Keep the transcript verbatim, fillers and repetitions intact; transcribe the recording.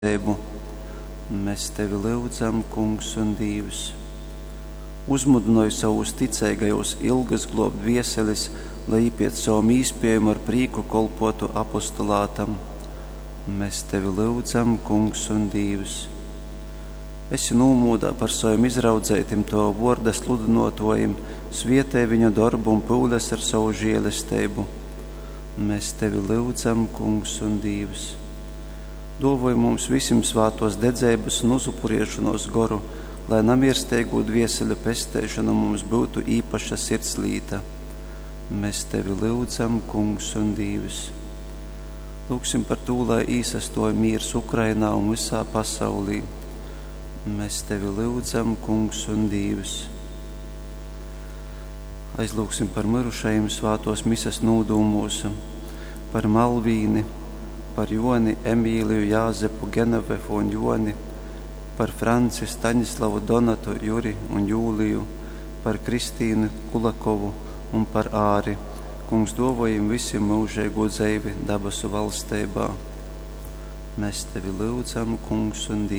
Tevu. Mēs Tevi lūdzam, Kungs un Dievs. Uzmudināju savus ticīgajos ilgas globt vieselis, lai īpiet savu mīspējumu ar prīku kolpotu apostolātam. Mēs Tevi lūdzam, Kungs un Dievs. Esi nūmūdā par saviem izraudzētim Tavu vorda sludinotojiem, svietē viņu darbu un pūles ar savu žēlestību. Mēs Tevi lūdzam, Kungs un Dievs. Dovoj mums visiem svātos dedzēbus un uzupuriešanos goru, lai namiersteigot vieseļa pestēšana mums būtu īpaša sirdslīta. Mēs Tevi lūdzam, Kungs un Dievs. Lūksim par to, lai īsastoja mīrs Ukrainā un visā pasaulī. Mēs Tevi lūdzam, Kungs un Dievs. Aizlūksim par mirušajiem svātos misas nūdūmos, par Malvīni, par Joni, Emīliju, Jāzepu, Genevefu un Joni, par Franci, Staņislavu, Donatu, Juri un Jūliju, par Kristīnu Kulakovu un par Āri. Kungs, dovojam visiem mūžēgo dzeivi dabasu valstībā. Mēs Tevi lūdzam, Kungs un Dievs.